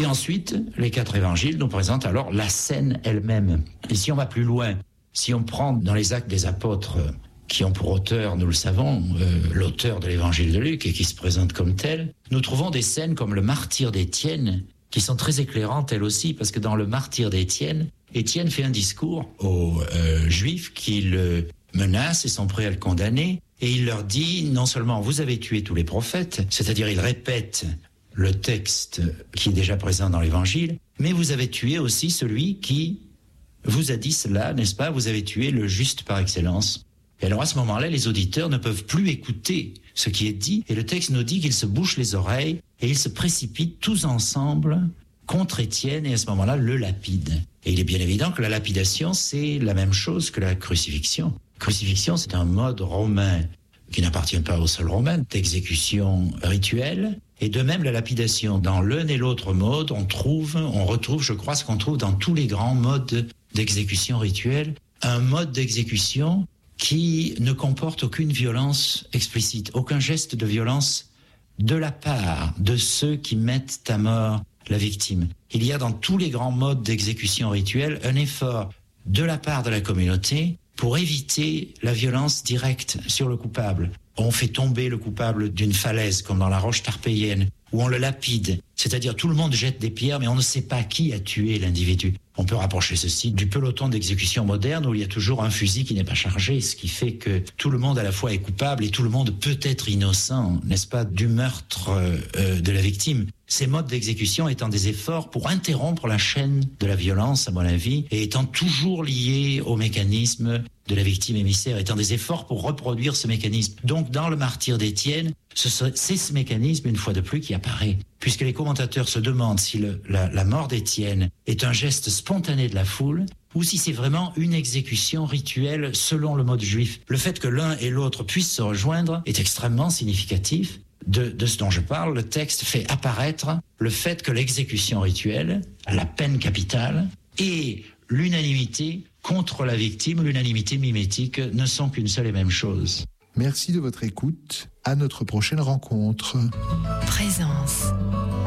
ensuite, les 4 évangiles nous présentent alors la scène elle-même. Et si on va plus loin, si on prend dans les Actes des Apôtres, qui ont pour auteur, nous le savons, l'auteur de l'évangile de Luc et qui se présente comme tel, nous trouvons des scènes comme le martyre d'Étienne, qui sont très éclairantes elles aussi, parce que dans le martyre d'Étienne, Étienne fait un discours aux Juifs qui le menacent et sont prêts à le condamner, et il leur dit, non seulement vous avez tué tous les prophètes, c'est-à-dire il répète le texte qui est déjà présent dans l'évangile, mais vous avez tué aussi celui qui vous a dit cela, n'est-ce pas? Vous avez tué le juste par excellence. Et alors à ce moment-là, les auditeurs ne peuvent plus écouter ce qui est dit, et le texte nous dit qu'ils se bouchent les oreilles, et ils se précipitent tous ensemble contre Étienne, et à ce moment-là, le lapident. Et il est bien évident que la lapidation, c'est la même chose que la crucifixion. La crucifixion, c'est un mode romain qui n'appartient pas aux seuls romains, d'exécution rituelle. Et de même, la lapidation, dans l'un et l'autre mode, on retrouve, je crois, ce qu'on trouve dans tous les grands modes d'exécution rituelle, un mode d'exécution qui ne comporte aucune violence explicite, aucun geste de violence de la part de ceux qui mettent à mort la victime. Il y a dans tous les grands modes d'exécution rituelle un effort de la part de la communauté pour éviter la violence directe sur le coupable. On fait tomber le coupable d'une falaise, comme dans la roche tarpéienne, où on le lapide. C'est-à-dire tout le monde jette des pierres, mais on ne sait pas qui a tué l'individu. On peut rapprocher ceci du peloton d'exécution moderne où il y a toujours un fusil qui n'est pas chargé, ce qui fait que tout le monde à la fois est coupable et tout le monde peut être innocent, n'est-ce pas, du meurtre de la victime. Ces modes d'exécution étant des efforts pour interrompre la chaîne de la violence, à mon avis, et étant toujours liés au mécanisme de la victime émissaire, étant des efforts pour reproduire ce mécanisme. Donc, dans le martyre d'Étienne, c'est ce mécanisme, une fois de plus, qui apparaît. Puisque les commentateurs se demandent si la mort d'Étienne est un geste spontané de la foule, ou si c'est vraiment une exécution rituelle selon le mode juif. Le fait que l'un et l'autre puissent se rejoindre est extrêmement significatif. De ce dont je parle, le texte fait apparaître le fait que l'exécution rituelle, la peine capitale, et l'unanimité contre la victime, l'unanimité mimétique, ne sont qu'une seule et même chose. Merci de votre écoute. À notre prochaine rencontre. Présence.